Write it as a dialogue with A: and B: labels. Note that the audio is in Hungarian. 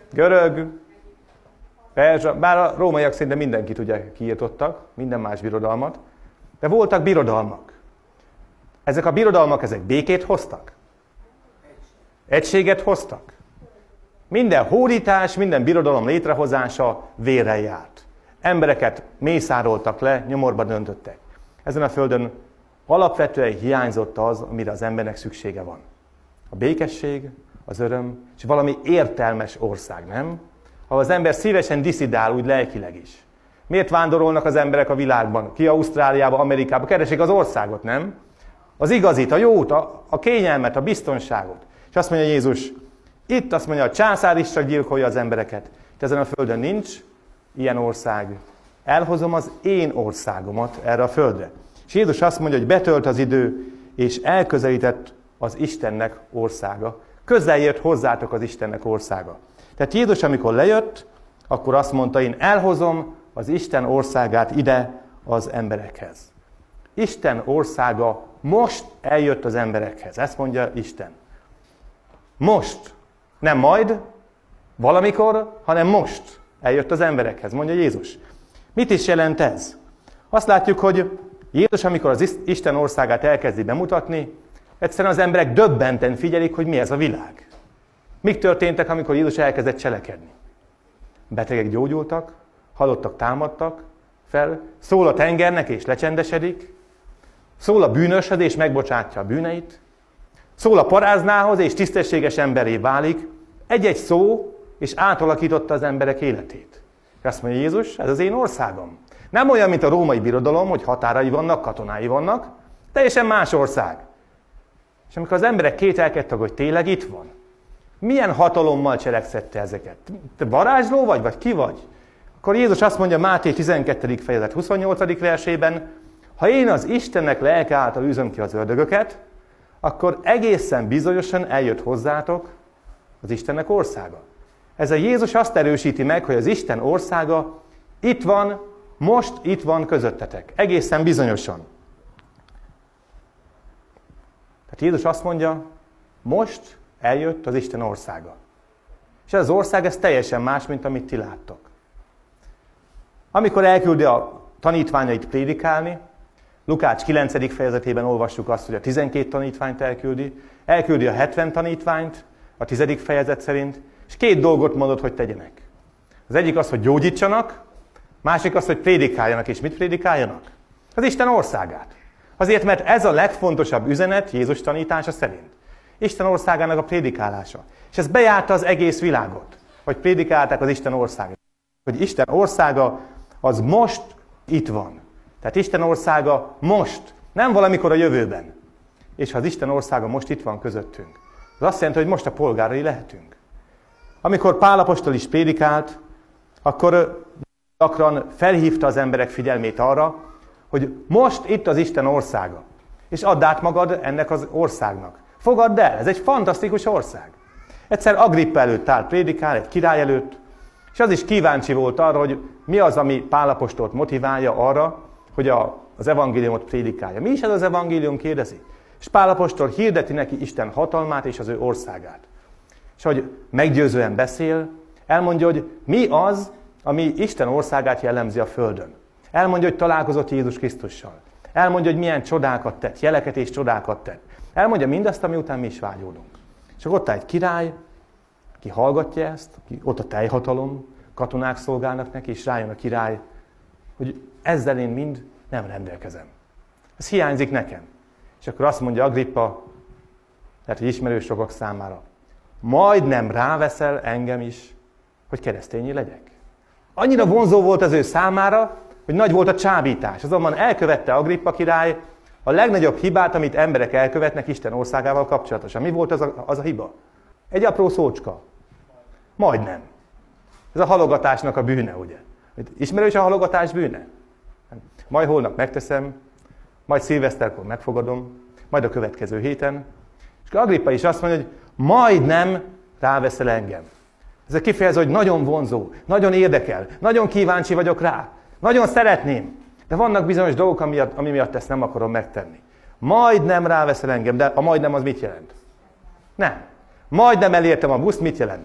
A: görög, perzsa, bár a rómaiak szinte mindenkit ugye kiirtottak, minden más birodalmat, de voltak birodalmak. Ezek a birodalmak, ezek békét hoztak? Egységet hoztak? Minden hódítás, minden birodalom létrehozása vérrel járt. Embereket mészároltak le, nyomorba döntöttek. Ezen a földön alapvetően hiányzott az, amire az embernek szüksége van. A békesség, az öröm, és valami értelmes ország, nem? Ahol az ember szívesen diszidál, úgy lelkileg is. Miért vándorolnak az emberek a világban? Ki Ausztráliába, Amerikába? Keresik az országot, nem? Az igazit, a jót, a kényelmet, a biztonságot. És azt mondja Jézus, itt azt mondja, a császár is csak gyilkolja az embereket. Itt ezen a földön nincs ilyen ország. Elhozom az én országomat erre a földre. És Jézus azt mondja, hogy betölt az idő, és elközelített az Istennek országa. Közel jött hozzátok az Istennek országa. Tehát Jézus, amikor lejött, akkor azt mondta, én elhozom az Isten országát ide az emberekhez. Isten országa most eljött az emberekhez. Ezt mondja Isten. Most. Nem majd, valamikor, hanem most eljött az emberekhez, mondja Jézus. Mit is jelent ez? Azt látjuk, hogy Jézus, amikor az Isten országát elkezdi bemutatni, egyszerűen az emberek döbbenten figyelik, hogy mi ez a világ. Mik történtek, amikor Jézus elkezdett cselekedni? Betegek gyógyultak, halottak támadtak fel, szól a tengernek és lecsendesedik, szól a bűnöshöz és megbocsátja a bűneit, szól a paráznához és tisztességes emberré válik, egy-egy szó, és átalakította az emberek életét. És azt mondja Jézus, ez az én országom. Nem olyan, mint a római birodalom, hogy határai vannak, katonái vannak, teljesen más ország. És amikor az emberek kételkedtek, hogy tényleg itt van, milyen hatalommal cselekszette ezeket? Te varázsló vagy ki vagy? Akkor Jézus azt mondja Máté 12. fejezet 28. versében, ha én az Istennek lelke által űzöm ki az ördögöket, akkor egészen bizonyosan eljött hozzátok az Istennek országa. Ez a Jézus azt erősíti meg, hogy az Isten országa itt van, most itt van közöttetek. Egészen bizonyosan. Tehát Jézus azt mondja, most eljött az Isten országa. És ez az ország, ez teljesen más, mint amit ti láttok. Amikor elküldi a tanítványait prédikálni, Lukács 9. fejezetében olvassuk azt, hogy a 12 tanítványt elküldi a 70 tanítványt, a 10. fejezet szerint, és 2 dolgot mondott, hogy tegyenek. Az egyik az, hogy gyógyítsanak, másik az, hogy prédikáljanak. És mit prédikáljanak? Az Isten országát. Azért, mert ez a legfontosabb üzenet Jézus tanítása szerint. Isten országának a prédikálása. És ez bejárta az egész világot, hogy prédikálták az Isten országát. Hogy Isten országa az most itt van. Tehát Isten országa most, nem valamikor a jövőben. És ha az Isten országa most itt van közöttünk, az azt jelenti, hogy most a polgárai lehetünk. Amikor Pál apostol is prédikált, akkor gyakran felhívta az emberek figyelmét arra, hogy most itt az Isten országa. És add át magad ennek az országnak. Fogadd el, ez egy fantasztikus ország. Egyszer Agrippa előtt állt prédikál, egy király előtt, és az is kíváncsi volt arra, hogy mi az, ami Pál apostolt motiválja arra, hogy az evangéliumot prédikálja. Mi is ez az evangélium, kérdezi? És Pál apostol hirdeti neki Isten hatalmát és az ő országát. És hogy meggyőzően beszél, elmondja, hogy mi az, ami Isten országát jellemzi a földön. Elmondja, hogy találkozott Jézus Krisztussal. Elmondja, hogy milyen csodákat tett, jeleket és csodákat tett. Elmondja mindazt, ami után mi is vágyódunk. És akkor ott áll egy király, ki hallgatja ezt, ott a teljhatalom, katonák szolgálnak neki, és rájön a király, hogy ezzel én mind nem rendelkezem. Ez hiányzik nekem. És akkor azt mondja Agrippa, lehet, hogy ismerős sokak számára, majdnem ráveszel engem is, hogy keresztényi legyek. Annyira vonzó volt az ő számára, hogy nagy volt a csábítás. Azonban elkövette Agrippa király a legnagyobb hibát, amit emberek elkövetnek Isten országával kapcsolatosan. Mi volt az a hiba? Egy apró szócska. Majdnem. Ez a halogatásnak a bűne, ugye? Ismerős a halogatás bűne? Majd holnap megteszem, majd szilveszterkor megfogadom, majd a következő héten. És Agrippa is azt mondja, hogy majdnem ráveszel engem. Ez a kifejező, hogy nagyon vonzó, nagyon érdekel, nagyon kíváncsi vagyok rá, nagyon szeretném, de vannak bizonyos dolgok, ami miatt ezt nem akarom megtenni. Majdnem ráveszel engem, de a majdnem az mit jelent? Nem. Majdnem elértem a buszt, mit jelent?